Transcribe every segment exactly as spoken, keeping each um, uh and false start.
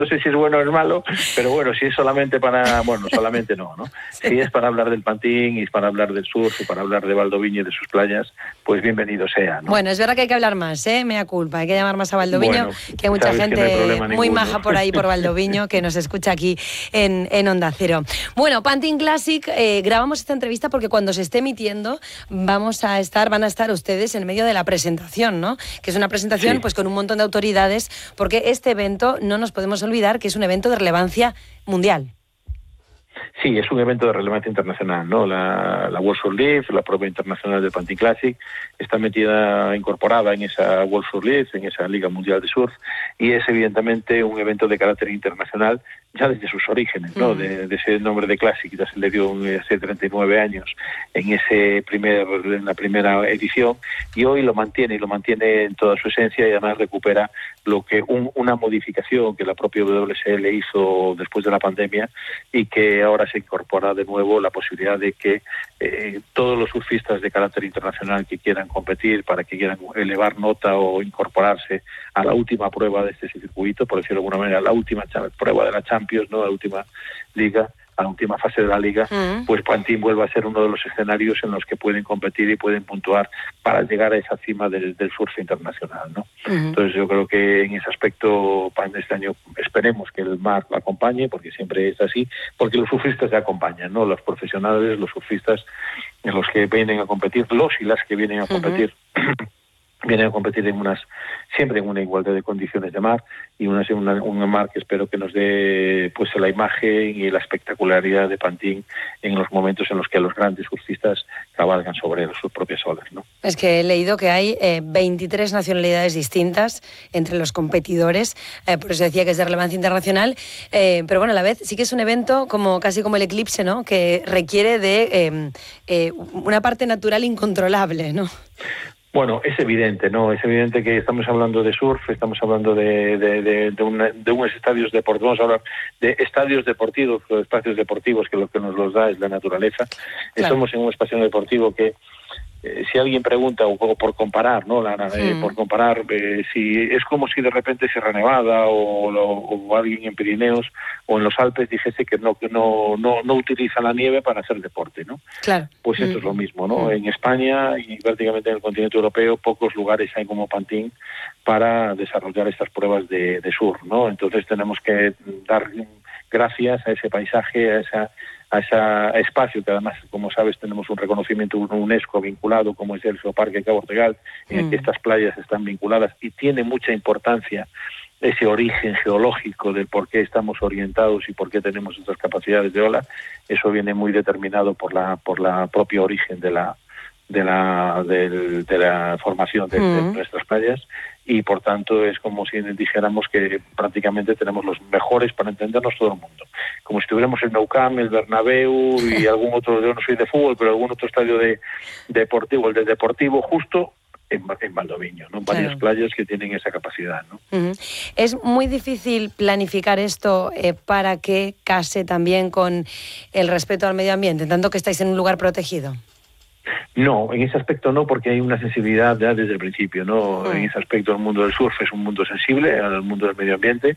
No sé si es bueno o es malo, pero bueno, si es solamente para... Bueno, solamente no, ¿no? Sí. Si es para hablar del Pantín y para hablar del surf y para hablar de Valdoviño y de sus playas, pues bienvenido sea, ¿no? Bueno, es verdad que hay que hablar más, ¿eh? Mea culpa, hay que llamar más a Valdoviño, Bueno, que hay mucha sabes gente que no hay problema muy ninguno. maja por ahí, por Valdoviño, que nos escucha aquí en, en Onda Cero. Bueno, Pantin Classic, eh, grabamos esta entrevista porque cuando se esté emitiendo vamos a estar, van a estar ustedes en medio de la presentación, ¿no? Que es una presentación Sí. pues con un montón de autoridades, porque este evento, no nos podemos olvidar que es un evento de relevancia mundial. Sí, es un evento de relevancia internacional, ¿no? La, la World Surf League, la prueba internacional del Pantin Classic, está metida, incorporada en esa World Surf League, en esa Liga Mundial de Surf, y es evidentemente un evento de carácter internacional ya desde sus orígenes, ¿no? Mm. De, de ese nombre de Classic, ya se le dio hace treinta y nueve años en ese primer, en la primera edición, y hoy lo mantiene, y lo mantiene en toda su esencia, y además recupera lo que un, una modificación que la propia W S L hizo después de la pandemia, y que ahora se incorpora de nuevo la posibilidad de que eh, todos los surfistas de carácter internacional que quieran competir, para que quieran elevar nota o incorporarse a la última prueba de este circuito, por decirlo de alguna manera, la última prueba de la Champions, ¿no? La última liga, a la última fase de la liga, uh-huh. pues Pantin vuelve a ser uno de los escenarios en los que pueden competir y pueden puntuar para llegar a esa cima del, del surf internacional, ¿no? Uh-huh. Entonces yo creo que en ese aspecto, para este año esperemos que el mar lo acompañe, porque siempre es así, porque los surfistas se acompañan, ¿no? Los profesionales, los surfistas, en los que vienen a competir, los y las que vienen a competir, uh-huh. vienen a competir en unas, siempre en una igualdad de condiciones de mar, y una, una, un mar que espero que nos dé pues la imagen y la espectacularidad de Pantin en los momentos en los que los grandes surfistas cabalgan sobre sus propias olas, ¿no? Es que he leído que hay eh, veintitrés nacionalidades distintas entre los competidores, eh, por eso decía que es de relevancia internacional, eh, pero bueno, a la vez sí que es un evento como casi como el eclipse, ¿no? Que requiere de eh, eh, una parte natural incontrolable, ¿no? Bueno, es evidente, ¿no? Es evidente que estamos hablando de surf, estamos hablando de, de, de, de, una, de unos estadios deportivos, vamos a hablar de estadios deportivos, o espacios deportivos, que lo que nos los da es la naturaleza. Claro. Estamos en un espacio deportivo que, eh, si alguien pregunta, o, o por comparar, ¿no? La, eh, mm. Por comparar, eh, si es como si de repente Sierra Nevada o, o, o alguien en Pirineos o en los Alpes dijese que no que no, no, no utiliza la nieve para hacer deporte, ¿no? Claro. Pues esto mm. es lo mismo, ¿no? Mm. En España y prácticamente en el continente europeo pocos lugares hay como Pantin para desarrollar estas pruebas de, de surf, ¿no? Entonces tenemos que dar gracias a ese paisaje, a esa a ese espacio que además, como sabes, tenemos un reconocimiento UNESCO vinculado, como es el Geoparque Cabo Ortegal, en el que estas playas están vinculadas, y tiene mucha importancia ese origen geológico del por qué estamos orientados y por qué tenemos estas capacidades de ola. Eso viene muy determinado por la por la propia origen de la de la de, de la formación de, mm. de nuestras playas, y por tanto es como si dijéramos que prácticamente tenemos los mejores para entendernos todo el mundo, como si tuviéramos el Nou Camp, el Bernabéu y algún otro, yo no soy de fútbol, pero algún otro estadio de, de deportivo, el de Deportivo justo en, en Valdoviño, ¿no? Varias claro. playas que tienen esa capacidad, ¿no? Uh-huh. Es muy difícil planificar esto eh, para que case también con el respeto al medio ambiente, tanto que estáis en un lugar protegido. No, en ese aspecto no, porque hay una sensibilidad ya desde el principio, ¿no? Mm. En ese aspecto el mundo del surf es un mundo sensible al mundo del medio ambiente,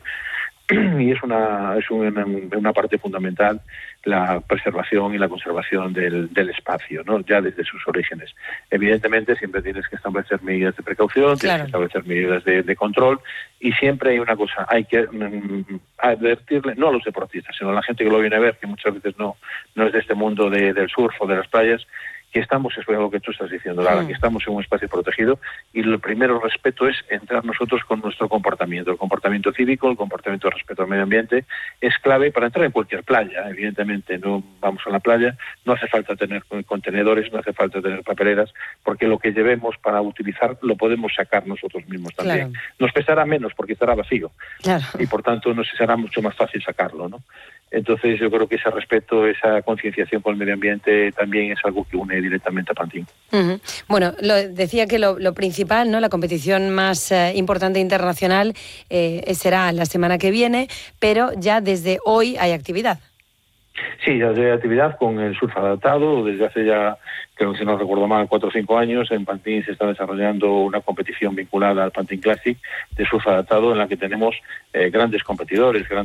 y es una es una, una parte fundamental la preservación y la conservación del, del espacio, ¿no? Ya desde sus orígenes. Evidentemente siempre tienes que establecer medidas de precaución, claro. tienes que establecer medidas de, de control, y siempre hay una cosa, hay que mm, advertirle, no a los deportistas, sino a la gente que lo viene a ver, que muchas veces no, no es de este mundo de, del surf o de las playas, que estamos, es lo que tú estás diciendo, Lara, sí. que estamos en un espacio protegido, y lo primero respeto es entrar nosotros con nuestro comportamiento. El comportamiento cívico, el comportamiento de respeto al medio ambiente es clave para entrar en cualquier playa. Evidentemente no vamos a la playa, no hace falta tener contenedores, no hace falta tener papeleras, porque lo que llevemos para utilizar lo podemos sacar nosotros mismos también. Claro. Nos pesará menos porque estará vacío, claro. y por tanto nos será mucho más fácil sacarlo, ¿no? Entonces yo creo que ese respeto, esa concienciación con el medio ambiente también es algo que une directamente a Pantin. Uh-huh. Bueno, lo, decía que lo, lo principal, ¿no? La competición más eh, importante internacional eh, será la semana que viene, pero ya desde hoy hay actividad. Sí, ya de actividad con el surf adaptado. Desde hace ya, creo que si no recuerdo mal, cuatro o cinco años, en Pantin se está desarrollando una competición vinculada al Pantin Classic de surf adaptado en la que tenemos eh, grandes competidores, grandes